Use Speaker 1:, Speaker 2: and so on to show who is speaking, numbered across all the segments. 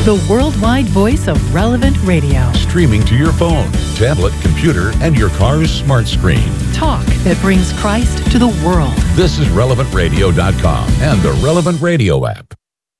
Speaker 1: the worldwide voice of Relevant Radio.
Speaker 2: Streaming to your phone, tablet, computer, and your car's smart screen.
Speaker 1: Talk that brings Christ to the world.
Speaker 2: This is RelevantRadio.com and the Relevant Radio app.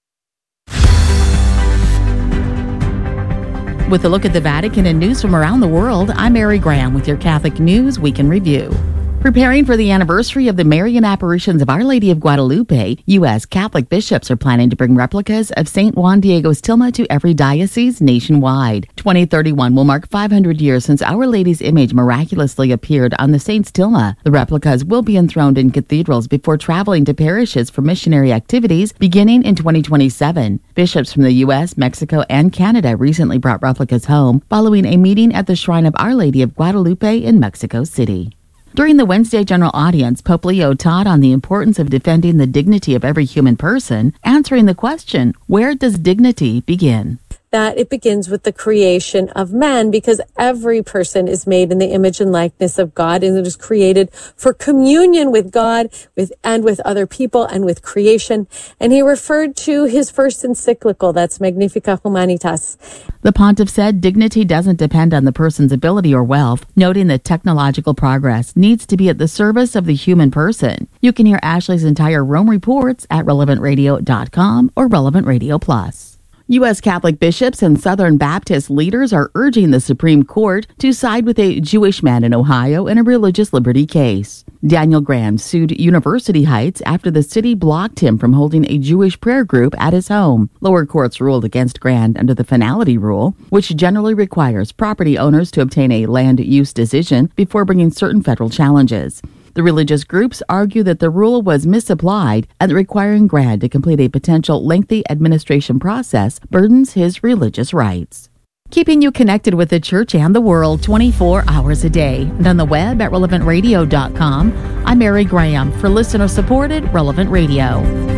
Speaker 3: With a look at the Vatican and news from around the world, I'm Mary Graham with your Catholic News Week in Review. Preparing for the anniversary of the Marian apparitions of Our Lady of Guadalupe, U.S. Catholic bishops are planning to bring replicas of St. Juan Diego's tilma to every diocese nationwide. 2031 will mark 500 years since Our Lady's image miraculously appeared on the saint's tilma. The replicas will be enthroned in cathedrals before traveling to parishes for missionary activities beginning in 2027. Bishops from the U.S., Mexico, and Canada recently brought replicas home following a meeting at the Shrine of Our Lady of Guadalupe in Mexico City. During the Wednesday general audience, Pope Leo taught on the importance of defending the dignity of every human person, answering the question, where does dignity begin?
Speaker 4: That it begins with the creation of man, because every person is made in the image and likeness of God, and it is created for communion with God, with other people, and with creation. And he referred to his first encyclical, that's Magnificat Humanitas.
Speaker 3: The pontiff said dignity doesn't depend on the person's ability or wealth, noting that technological progress needs to be at the service of the human person. You can hear Ashley's entire Rome reports at RelevantRadio.com or Relevant Radio Plus. U.S. Catholic bishops and Southern Baptist leaders are urging the Supreme Court to side with a Jewish man in Ohio in a religious liberty case. Daniel Graham sued University Heights after the city blocked him from holding a Jewish prayer group at his home. Lower courts ruled against Graham under the finality rule, which generally requires property owners to obtain a land use decision before bringing certain federal challenges. The religious groups argue that the rule was misapplied and that requiring Graham to complete a potential lengthy administration process burdens his religious rights. Keeping you connected with the church and the world 24 hours a day. And on the web at relevantradio.com, I'm Mary Graham for listener-supported Relevant Radio.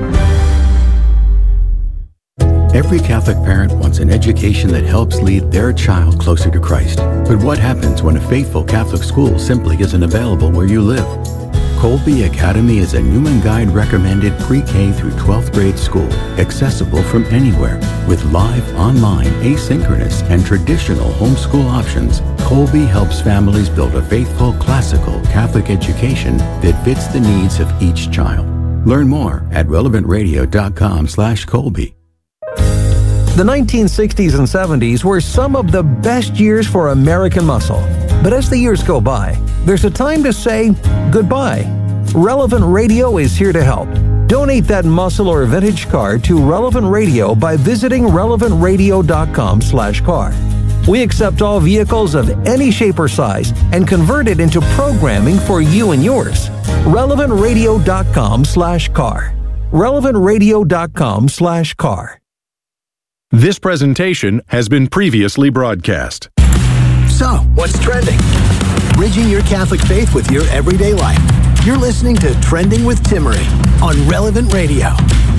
Speaker 5: Every Catholic parent wants an education that helps lead their child closer to Christ. But what happens when a faithful Catholic school simply isn't available where you live? Colby Academy is a Newman Guide recommended pre-K through 12th grade school, accessible from anywhere. With live, online, asynchronous, and traditional homeschool options, Colby helps families build a faithful, classical Catholic education that fits the needs of each child. Learn more at relevantradio.com/Colby.
Speaker 6: The 1960s and 70s were some of the best years for American muscle. But as the years go by, there's a time to say goodbye. Relevant Radio is here to help. Donate that muscle or vintage car to Relevant Radio by visiting relevantradio.com/car. We accept all vehicles of any shape or size and convert it into programming for you and yours. relevantradio.com/car. relevantradio.com/car.
Speaker 7: This presentation has been previously broadcast.
Speaker 8: So, what's trending? Bridging your Catholic faith with your everyday life. You're listening to Trending with Timmerie on Relevant Radio.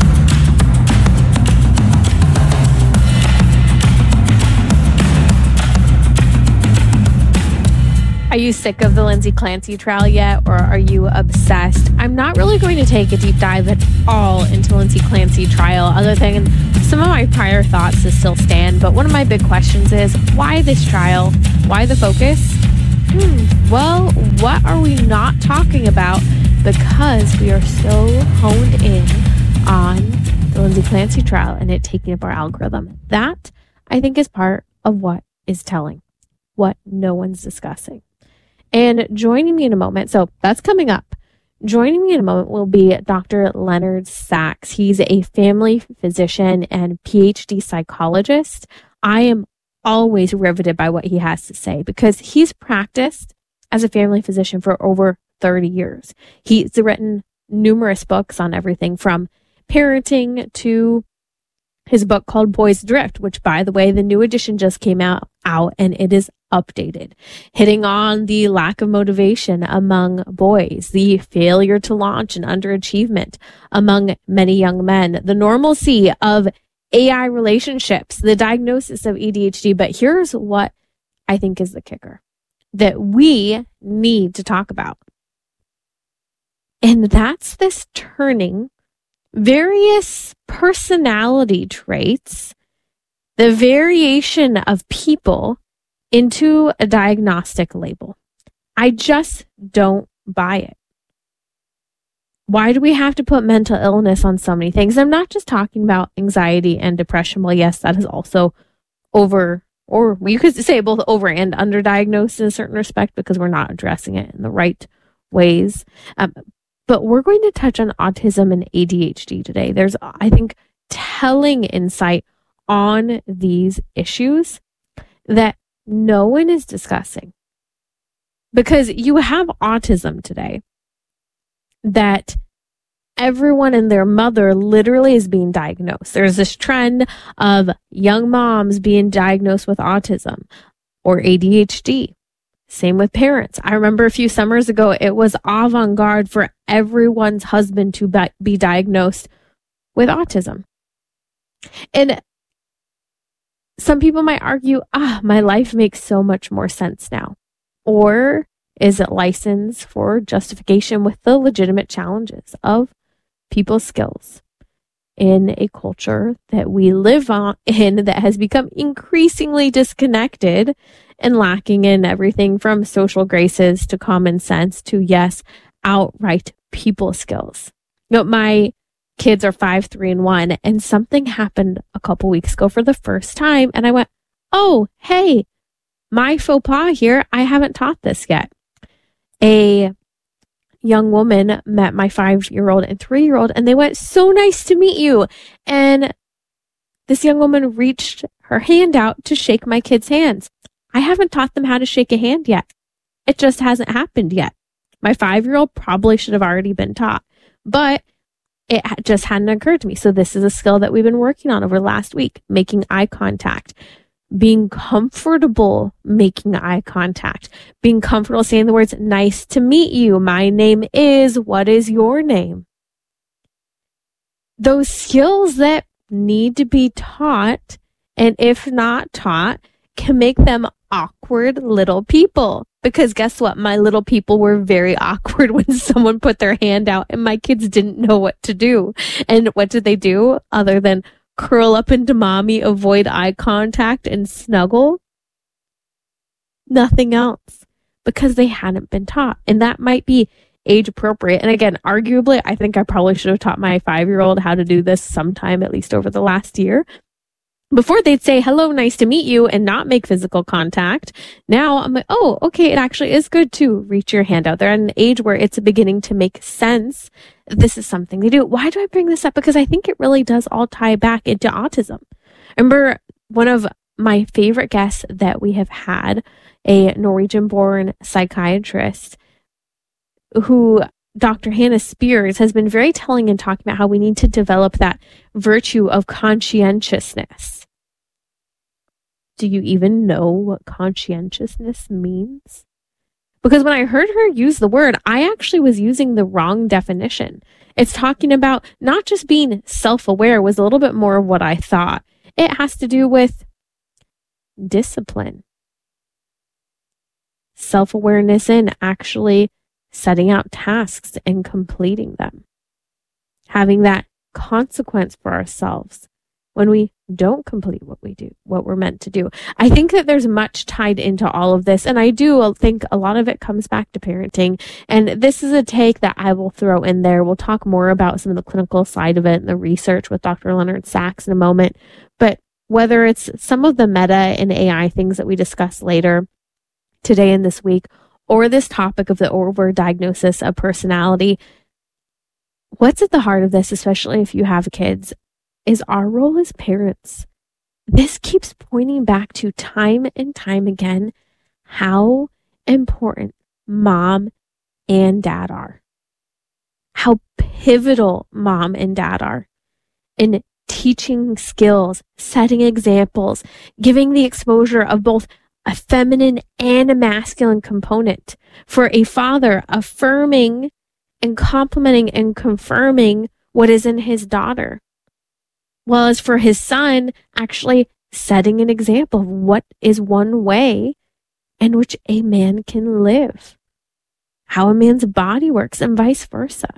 Speaker 9: Are you sick of the Lindsay Clancy trial yet, or are you obsessed? I'm not really going to take a deep dive at all into Lindsay Clancy trial, other than some of my prior thoughts to still stand. But one of my big questions is, why this trial? Why the focus? Well, what are we not talking about because we are so honed in on the Lindsay Clancy trial and it taking up our algorithm? That, I think, is part of what is telling, what no one's discussing. And joining me in a moment, so that's coming up. Joining me in a moment will be Dr. Leonard Sachs. He's a family physician and PhD psychologist. I am always riveted by what he has to say because he's practiced as a family physician for over 30 years. He's written numerous books on everything from parenting to his book called Boys Adrift, which, by the way, the new edition just came out and it is updated, hitting on the lack of motivation among boys, the failure to launch and underachievement among many young men, the normalcy of AI relationships, the diagnosis of ADHD. But here's what I think is the kicker that we need to talk about. And that's this turning various personality traits the variation of people into a diagnostic label. I just don't buy it. Why do we have to put mental illness on so many things? I'm not just talking about anxiety and depression. Well, yes, that is also over, or you could say both over and underdiagnosed in a certain respect because we're not addressing it in the right ways. But we're going to touch on autism and ADHD today. There's, I think, telling insight on these issues that no one is discussing. Because you have autism today that everyone and their mother literally is being diagnosed. There's this trend of young moms being diagnosed with autism or ADHD. Same with parents. I remember a few summers ago, it was avant-garde for everyone's husband to be diagnosed with autism. And some people might argue, my life makes so much more sense now. Or is it license for justification with the legitimate challenges of people's skills in a culture that we live in that has become increasingly disconnected and lacking in everything from social graces to common sense to, yes, outright people skills. You know, my kids are 5, 3, and 1, and something happened a couple weeks ago for the first time, and I went, oh, hey, my faux pas here, I haven't taught this yet. A young woman met my 5-year-old and 3-year-old, and they went, so nice to meet you. And this young woman reached her hand out to shake my kids' hands. I haven't taught them how to shake a hand yet. It just hasn't happened yet. My 5-year-old probably should have already been taught, but it just hadn't occurred to me. So this is a skill that we've been working on over the last week, making eye contact. Being comfortable making eye contact, being comfortable saying the words, nice to meet you. My name is, what is your name? Those skills that need to be taught, and if not taught, can make them awkward little people. Because guess what? My little people were very awkward when someone put their hand out and my kids didn't know what to do. And what did they do other than curl up into mommy, avoid eye contact, and snuggle? Nothing else, because they hadn't been taught. And that might be age appropriate. And again, arguably, I think I probably should have taught my 5-year-old how to do this sometime, at least over the last year, before they'd say, hello, nice to meet you, and not make physical contact. Now I'm like, oh, okay, it actually is good to reach your hand out. They're at an age where it's beginning to make sense. This is something they do. Why do I bring this up? Because I think it really does all tie back into autism. Remember, one of my favorite guests that we have had, a Norwegian-born psychiatrist who Dr. Hannah Spears has been very telling in talking about how we need to develop that virtue of conscientiousness. Do you even know what conscientiousness means? Because when I heard her use the word, I actually was using the wrong definition. It's talking about not just being self-aware, was a little bit more of what I thought. It has to do with discipline, self-awareness in actually setting out tasks and completing them, having that consequence for ourselves when we don't complete what we're meant to do. I think that there's much tied into all of this, and I do think a lot of it comes back to parenting. And this is a take that I will throw in there. We'll talk more about some of the clinical side of it and the research with Dr. Leonard Sachs in a moment. But whether it's some of the meta and AI things that we discuss later today and this week, or this topic of the overdiagnosis of personality, what's at the heart of this, especially if you have kids, is our role as parents. This keeps pointing back to time and time again how important mom and dad are. How pivotal mom and dad are in teaching skills, setting examples, giving the exposure of both a feminine and a masculine component. For a father, affirming and complimenting and confirming what is in his daughter. Well, as for his son, actually setting an example of what is one way in which a man can live, how a man's body works, and vice versa.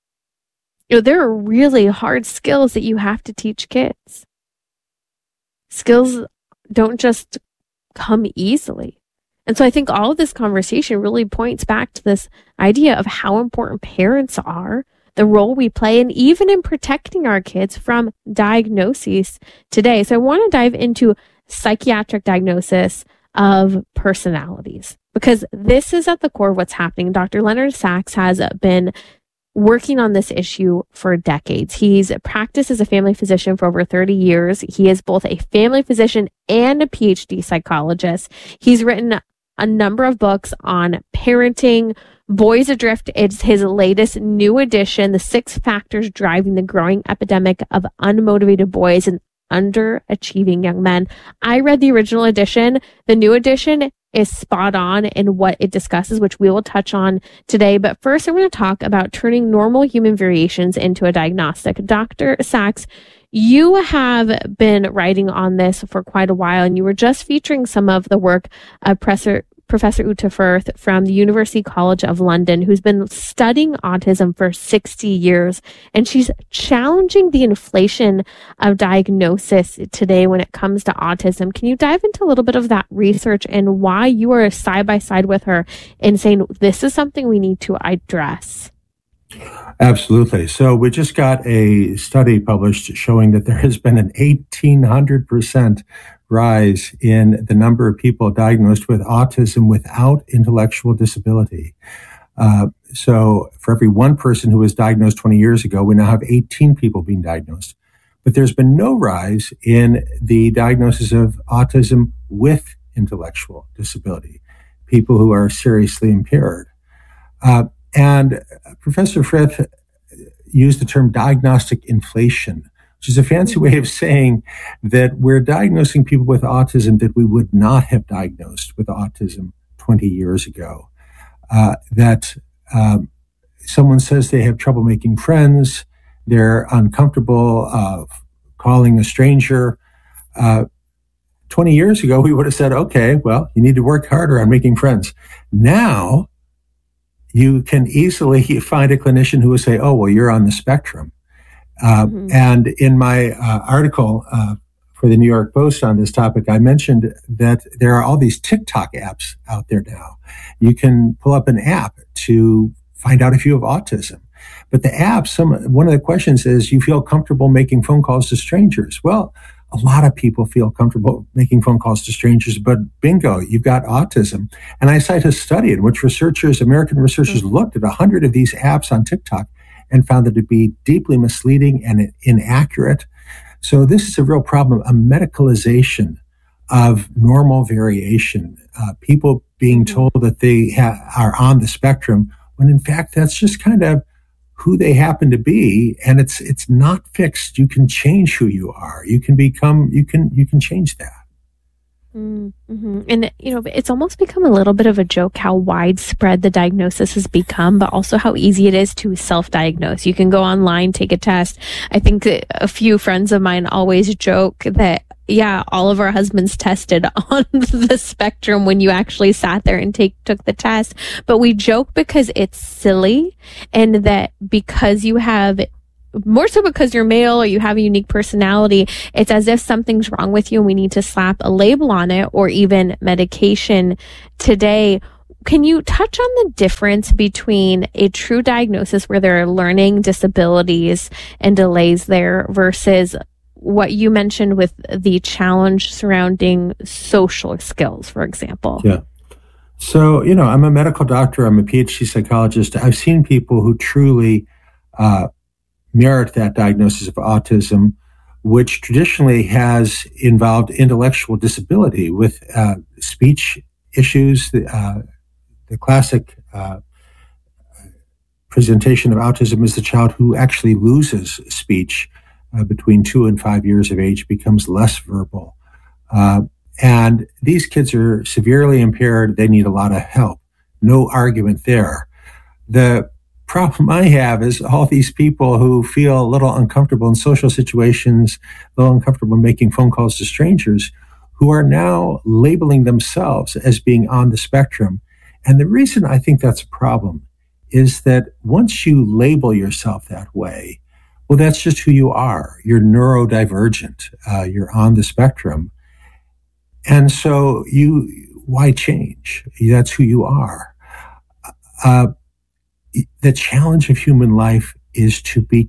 Speaker 9: You know, there are really hard skills that you have to teach kids. skills don't just come easily. And so I think all of this conversation really points back to this idea of how important parents are, the role we play, and even in protecting our kids from diagnoses today. So I want to dive into psychiatric diagnosis of personalities, because this is at the core of what's happening. Dr. Leonard Sax has been working on this issue for decades. He's practiced as a family physician for over 30 years. He is both a family physician and a PhD psychologist. He's written a number of books on parenting. Boys Adrift is his latest new edition, The 6 Factors Driving the Growing Epidemic of Unmotivated Boys and Underachieving Young Men. I read the original edition. The new edition is spot on in what it discusses, which we will touch on today. But first, I'm going to talk about turning normal human variations into a diagnostic. Dr. Sax, you have been writing on this for quite a while, and you were just featuring some of the work of Professor Ute Firth from the University College of London, who's been studying autism for 60 years. And she's challenging the inflation of diagnosis today when it comes to autism. Can you dive into a little bit of that research and why you are side by side with her in saying this is something we need to address?
Speaker 10: Absolutely. So we just got a study published showing that there has been an 1,800% rise in the number of people diagnosed with autism without intellectual disability. So for every one person who was diagnosed 20 years ago, we now have 18 people being diagnosed. But there's been no rise in the diagnosis of autism with intellectual disability, people who are seriously impaired. And Professor Frith used the term diagnostic inflation, which is a fancy way of saying that we're diagnosing people with autism that we would not have diagnosed with autism 20 years ago. Someone says they have trouble making friends, they're uncomfortable calling a stranger. 20 years ago, we would have said, okay, well, you need to work harder on making friends. Now, you can easily find a clinician who will say, oh, well, you're on the spectrum. And in my article for the New York Post on this topic, I mentioned that there are all these TikTok apps out there now. You can pull up an app to find out if you have autism. But the app, one of the questions is, you feel comfortable making phone calls to strangers? Well, a lot of people feel comfortable making phone calls to strangers, but bingo, you've got autism. And I cite a study in which American researchers looked at 100 of these apps on TikTok and found it to be deeply misleading and inaccurate. So this is a real problem, a medicalization of normal variation. People being told that they are on the spectrum, when in fact that's just kind of who they happen to be, and it's not fixed. You can change who you are. You can change that.
Speaker 9: Mm-hmm. And, it's almost become a little bit of a joke how widespread the diagnosis has become, but also how easy it is to self-diagnose. You can go online, take a test. I think a few friends of mine always joke that, yeah, all of our husbands tested on the spectrum when you actually sat there and took the test. But we joke because it's silly, and that because you have, more so because you're male or you have a unique personality, it's as if something's wrong with you and we need to slap a label on it, or even medication today. Can you touch on the difference between a true diagnosis where there are learning disabilities and delays there versus what you mentioned with the challenge surrounding social skills, for example?
Speaker 10: Yeah. So, I'm a medical doctor. I'm a PhD psychologist. I've seen people who truly merit that diagnosis of autism, which traditionally has involved intellectual disability with speech issues. The classic presentation of autism is the child who actually loses speech between 2 and 5 years of age, becomes less verbal. And these kids are severely impaired. They need a lot of help. No argument there. The problem I have is all these people who feel a little uncomfortable in social situations, a little uncomfortable making phone calls to strangers, who are now labeling themselves as being on the spectrum. And the reason I think that's a problem is that once you label yourself that way, Well, that's just who you are. You're neurodivergent. You're on the spectrum. And so why change? That's who you are. The challenge of human life is to be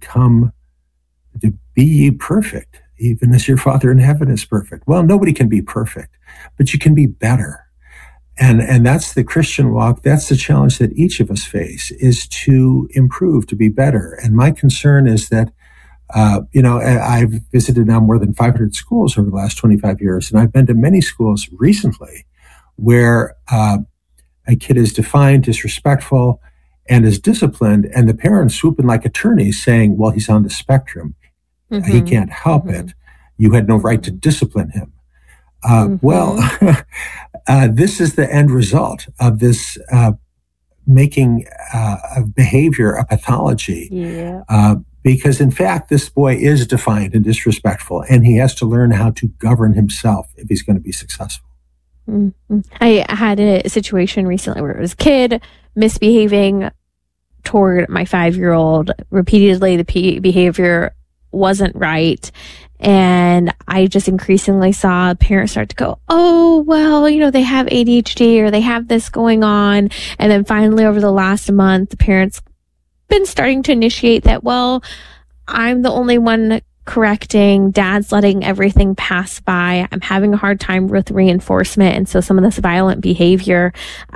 Speaker 10: ye perfect, even as your Father in heaven is perfect. Well, nobody can be perfect, but you can be better. And that's the Christian walk. That's the challenge that each of us face, is to improve, to be better. And my concern is that, I've visited now more than 500 schools over the last 25 years, and I've been to many schools recently where a kid is defined, disrespectful, and is disciplined, and the parents swoop in like attorneys saying, well, he's on the spectrum. He can't help it. You had no right to discipline him. Well, this is the end result of this making of behavior a pathology. Because, in fact, this boy is defiant and disrespectful, and he has to learn how to govern himself if he's going to be successful.
Speaker 9: I had a situation recently where it was a kid misbehaving toward my 5-year-old. Repeatedly, the behavior wasn't right. And I just increasingly saw parents start to go, oh, well, they have ADHD or they have this going on. And then finally, over the last month, the parents been starting to initiate that, well, I'm the only one correcting, dad's letting everything pass by, I'm having a hard time with reinforcement, and so some of this violent behavior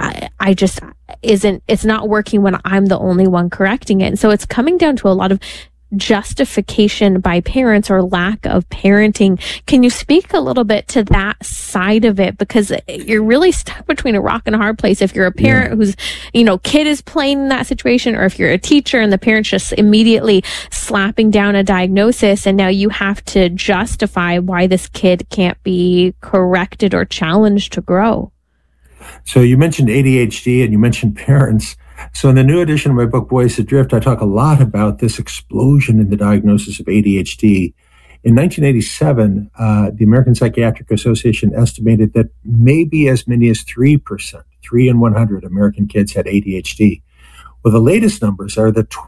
Speaker 9: it's not working when I'm the only one correcting it. And so it's coming down to a lot of justification by parents or lack of parenting. Can you speak a little bit to that side of it? Because you're really stuck between a rock and a hard place if you're a parent who's, kid is playing in that situation, or if you're a teacher and the parent's just immediately slapping down a diagnosis, and now you have to justify why this kid can't be corrected or challenged to grow.
Speaker 10: So you mentioned ADHD and you mentioned parents. So in the new edition of my book, Boys Adrift, I talk a lot about this explosion in the diagnosis of ADHD. In 1987, the American Psychiatric Association estimated that maybe as many as 3%, 3 in 100 American kids had ADHD. Well, the latest numbers are that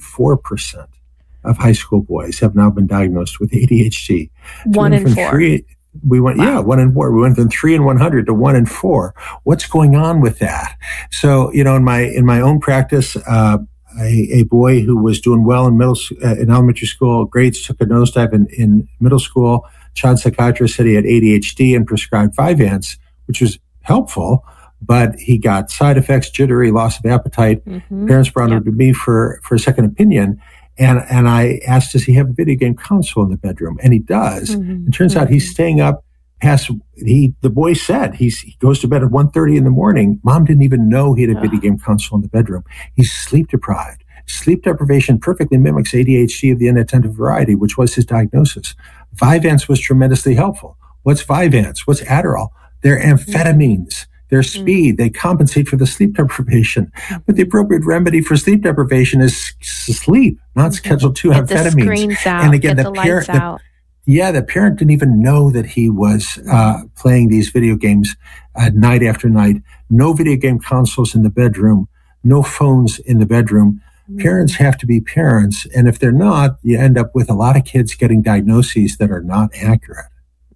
Speaker 10: 24% of high school boys have now been diagnosed with ADHD.
Speaker 9: 1 in 4.
Speaker 10: 1 in 4. We went from 3 in 100 to 1 in 4. What's going on with that? So, in my own practice, a boy who was doing well in elementary school, grades took a nosedive in middle school. Child psychiatrist said he had ADHD and prescribed Vyvanse, which was helpful, but he got side effects, jittery, loss of appetite. Parents brought him to me for a second opinion. And I asked, does he have a video game console in the bedroom? And he does. It turns out he's staying up past, the boy said he goes to bed at 1:30 in the morning. Mom didn't even know he had a video game console in the bedroom. He's sleep deprived. Sleep deprivation perfectly mimics ADHD of the inattentive variety, which was his diagnosis. Vyvanse was tremendously helpful. What's Vyvanse? What's Adderall? They're amphetamines. Their speed, they compensate for the sleep deprivation. But the appropriate remedy for sleep deprivation is sleep, not Schedule II amphetamines.
Speaker 9: Get the screens out,
Speaker 10: and again,
Speaker 9: get the lights out.
Speaker 10: The parent didn't even know that he was playing these video games night after night. No video game consoles in the bedroom, no phones in the bedroom. Parents have to be parents, and if they're not, you end up with a lot of kids getting diagnoses that are not accurate.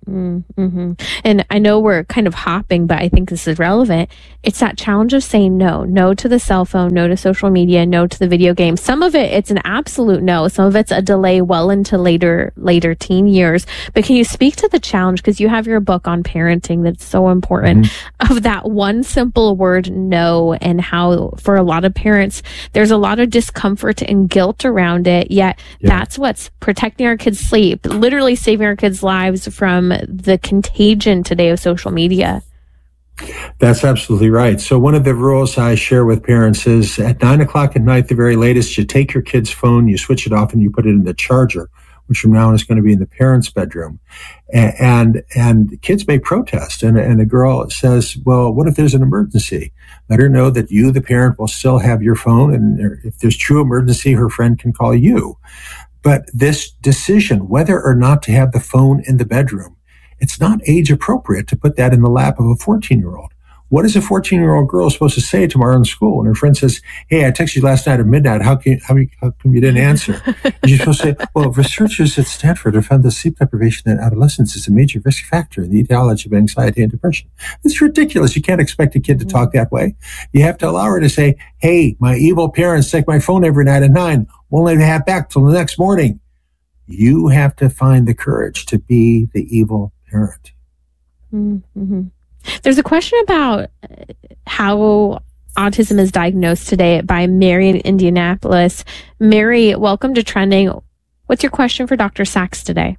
Speaker 9: And I know we're kind of hopping, but I think this is relevant. It's that challenge of saying no to the cell phone, no to social media, no to the video game. Some of it's an absolute no. Some of it's a delay well into later teen years. But can you speak to the challenge? Because you have your book on parenting that's so important, of that one simple word, no, and how for a lot of parents, there's a lot of discomfort and guilt around it. Yet that's what's protecting our kids' sleep, literally saving our kids' lives from the contagion today of social media.
Speaker 10: That's absolutely right. So one of the rules I share with parents is at 9:00 at night, the very latest, you take your kid's phone, you switch it off, and you put it in the charger, which from now on is going to be in the parents' bedroom. And kids may protest. And a girl says, well, what if there's an emergency? Let her know that you, the parent, will still have your phone. And if there's true emergency, her friend can call you. But this decision, whether or not to have the phone in the bedroom, it's not age appropriate to put that in the lap of a 14-year-old. What is a 14-year-old girl supposed to say tomorrow in school when her friend says, hey, I texted you last night at midnight. How come you didn't answer? And you're supposed to say, well, researchers at Stanford have found that sleep deprivation in adolescence is a major risk factor in the etiology of anxiety and depression. It's ridiculous. You can't expect a kid to talk that way. You have to allow her to say, hey, my evil parents take my phone every night at 9. Won't let me have it back till the next morning. You have to find the courage to be the evil parent.
Speaker 9: Mm-hmm. There's a question about how autism is diagnosed today by Mary in Indianapolis. Mary, welcome to Trending. What's your question for Dr. Sachs today?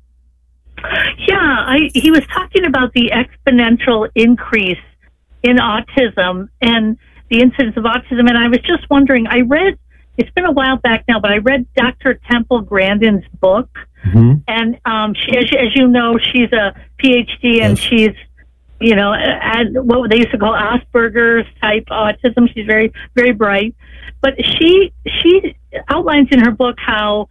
Speaker 11: Yeah, he was talking about the exponential increase in autism and the incidence of autism. And I was just wondering, it's been a while back now, but I read Dr. Temple Grandin's book. Mm-hmm. And she, as you know, she's a PhD and she's, what they used to call Asperger's type autism. She's very, very bright. But she outlines in her book how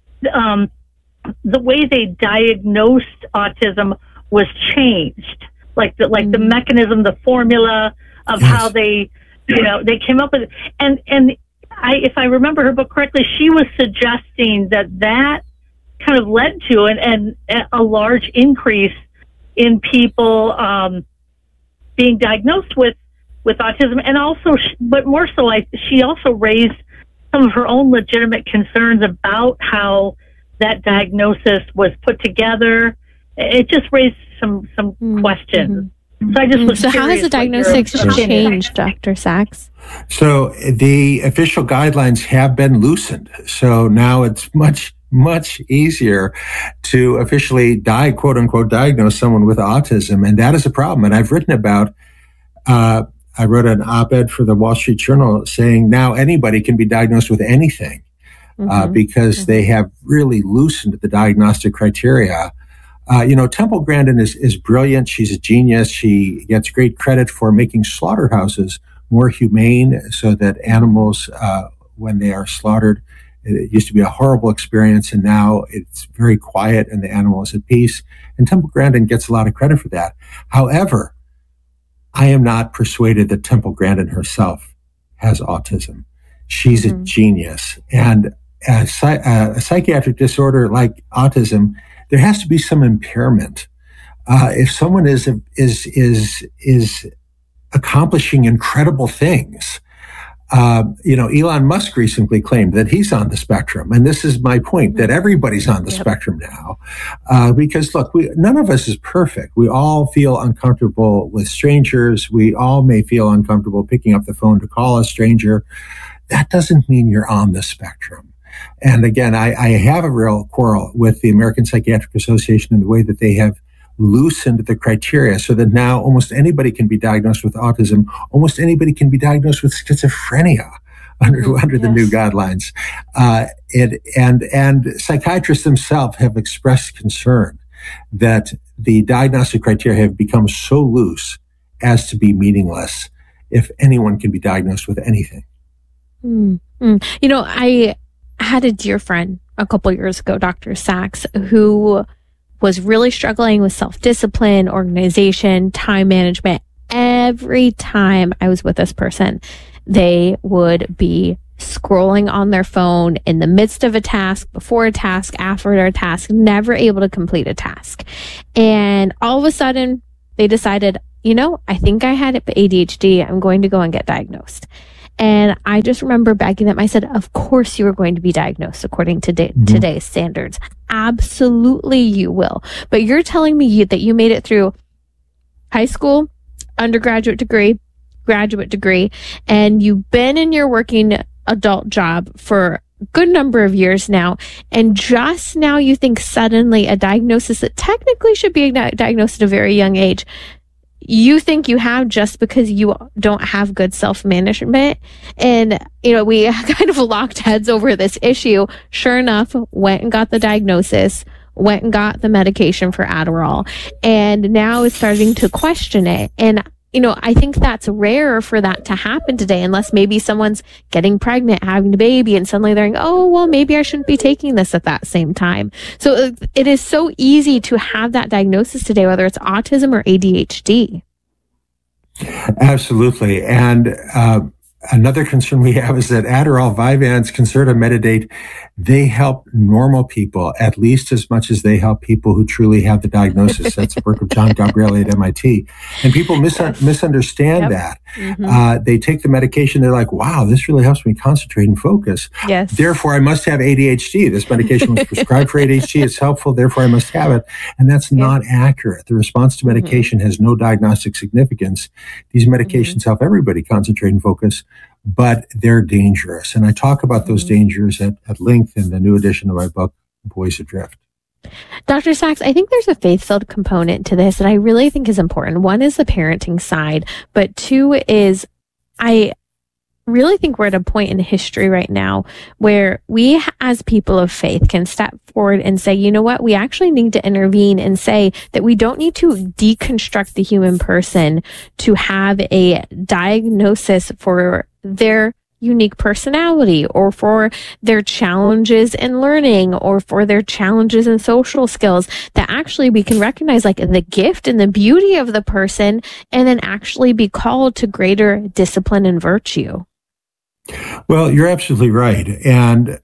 Speaker 11: the way they diagnosed autism was changed. Like the mechanism, the formula of how they came up with it. And if I remember her book correctly, she was suggesting that kind of led to a large increase in people being diagnosed with autism, and also, but more so, she also raised some of her own legitimate concerns about how that diagnosis was put together. It just raised some questions. Mm-hmm. So I just was
Speaker 9: how has the diagnosis changed, Dr. Sachs?
Speaker 10: So the official guidelines have been loosened. So now it's much easier to officially quote unquote, diagnose someone with autism. And that is a problem. And I've written about, I wrote an op-ed for the Wall Street Journal saying now anybody can be diagnosed with anything, because they have really loosened the diagnostic criteria. Temple Grandin is brilliant. She's a genius. She gets great credit for making slaughterhouses more humane so that animals, when they are slaughtered, it used to be a horrible experience, and now it's very quiet and the animal is at peace. And Temple Grandin gets a lot of credit for that. However, I am not persuaded that Temple Grandin herself has autism. She's a genius. And a psychiatric disorder like autism, there has to be some impairment. If someone is accomplishing incredible things, Elon Musk recently claimed that he's on the spectrum. And this is my point, that everybody's on the spectrum now. Because look, none of us is perfect. We all feel uncomfortable with strangers. We all may feel uncomfortable picking up the phone to call a stranger. That doesn't mean you're on the spectrum. And again, I have a real quarrel with the American Psychiatric Association in the way that they have loosened the criteria so that now almost anybody can be diagnosed with autism. Almost anybody can be diagnosed with schizophrenia under the new guidelines. And psychiatrists themselves have expressed concern that the diagnostic criteria have become so loose as to be meaningless if anyone can be diagnosed with anything.
Speaker 9: I had a dear friend a couple years ago, Dr. Sachs, who was really struggling with self-discipline, organization, time management. Every time I was with this person, they would be scrolling on their phone in the midst of a task, before a task, after a task, never able to complete a task. And all of a sudden, they decided, I think I had ADHD. I'm going to go and get diagnosed. And I just remember begging them. I said, of course you are going to be diagnosed according to today's standards. Absolutely you will. But you're telling me that you made it through high school, undergraduate degree, graduate degree, and you've been in your working adult job for a good number of years now. And just now you think suddenly a diagnosis that technically should be diagnosed at a very young age, you think you have just because you don't have good self-management. And, we kind of locked heads over this issue. Sure enough, went and got the diagnosis, went and got the medication for Adderall, and now is starting to question it. And, I think that's rare for that to happen today, unless maybe someone's getting pregnant, having a baby, and suddenly they're like, oh, well, maybe I shouldn't be taking this at that same time. So it is so easy to have that diagnosis today, whether it's autism or ADHD.
Speaker 10: Absolutely. And another concern we have is that Adderall, Vyvanse, Concerta, Metadate, they help normal people at least as much as they help people who truly have the diagnosis. That's the work of John Gabriele at MIT. And people misunderstand that. Mm-hmm. They take the medication. They're like, wow, this really helps me concentrate and focus.
Speaker 9: Yes.
Speaker 10: Therefore, I must have ADHD. This medication was prescribed for ADHD. It's helpful. Therefore, I must have it. And that's not accurate. The response to medication has no diagnostic significance. These medications help everybody concentrate and focus, but they're dangerous. And I talk about those dangers at length in the new edition of my book, Boys Adrift.
Speaker 9: Dr. Sachs, I think there's a faith-filled component to this that I really think is important. One is the parenting side, but two is I really think we're at a point in history right now where we as people of faith can step forward and say, you know what, we actually need to intervene and say that we don't need to deconstruct the human person to have a diagnosis for their unique personality or for their challenges in learning or for their challenges in social skills, that actually we can recognize like the gift and the beauty of the person and then actually be called to greater discipline and virtue.
Speaker 10: Well, you're absolutely right. And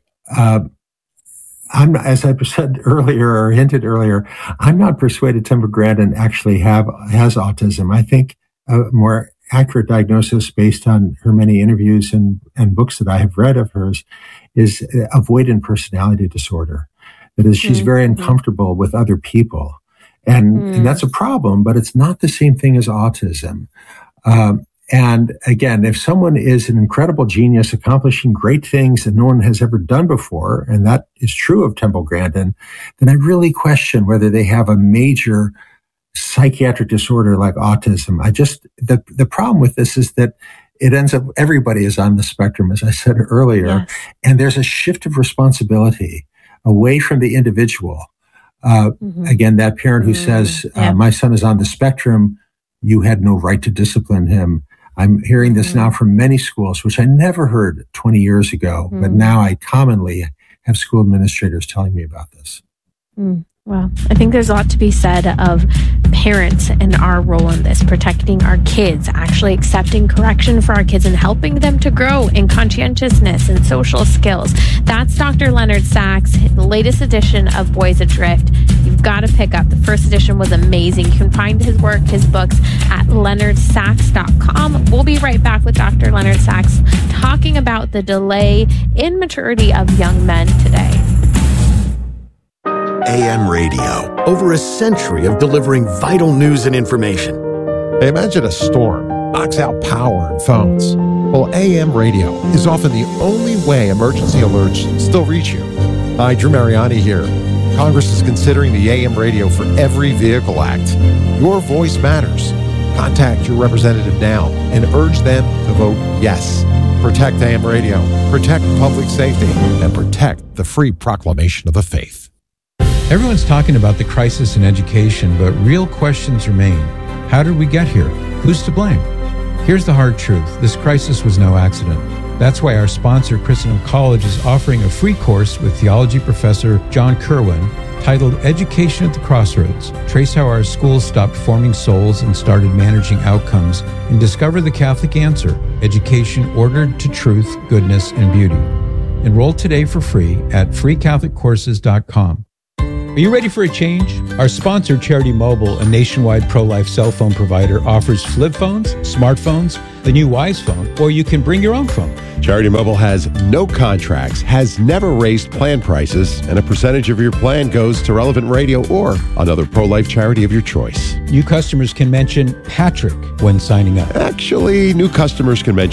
Speaker 10: as I said earlier or hinted earlier, I'm not persuaded Temple Grandin actually has autism. I think a more accurate diagnosis based on her many interviews and books that I have read of hers is avoidant personality disorder. That is, she's very uncomfortable with other people. And that's a problem, but it's not the same thing as autism. And again, if someone is an incredible genius accomplishing great things that no one has ever done before, and that is true of Temple Grandin, then I really question whether they have a major psychiatric disorder like autism. The problem with this is that it ends up, everybody is on the spectrum, as I said earlier, and there's a shift of responsibility away from the individual. Again, that parent who says, my son is on the spectrum, you had no right to discipline him. I'm hearing this now from many schools, which I never heard 20 years ago, but now I commonly have school administrators telling me about this.
Speaker 9: Well, I think there's a lot to be said of parents and our role in this, protecting our kids, actually accepting correction for our kids and helping them to grow in conscientiousness and social skills. That's Dr. Leonard Sachs, the latest edition of Boys Adrift. You've got to pick up. The first edition was amazing. You can find his work, his books at leonardsachs.com. We'll be right back with Dr. Leonard Sachs talking about the delay in maturity of young men today.
Speaker 8: AM radio, over a century of delivering vital news and information.
Speaker 12: Imagine a storm knocks out power and phones. Well, AM radio is often the only way emergency alerts still reach you. Hi, Drew Mariani here. Congress is considering the AM radio for Every Vehicle Act. Your voice matters. Contact your representative now and urge them to vote yes. Protect AM radio, protect public safety, and protect the free proclamation of the faith.
Speaker 13: Everyone's talking about the crisis in education, but real questions remain. How did we get here? Who's to blame? Here's the hard truth. This crisis was no accident. That's why our sponsor, Christendom College, is offering a free course with theology professor John Kerwin titled Education at the Crossroads. Trace how our schools stopped forming souls and started managing outcomes, and discover the Catholic answer, education ordered to truth, goodness, and beauty. Enroll today for free at freecatholiccourses.com. Are you ready for a change? Our sponsor, Charity Mobile, a nationwide pro-life cell phone provider, offers flip phones, smartphones, the new Wise phone, or you can bring your own phone.
Speaker 14: Charity Mobile has no contracts, has never raised plan prices, and a percentage of your plan goes to Relevant Radio or another pro-life charity of your choice.
Speaker 13: New customers can mention Patrick when signing up.
Speaker 14: Actually, new customers can mention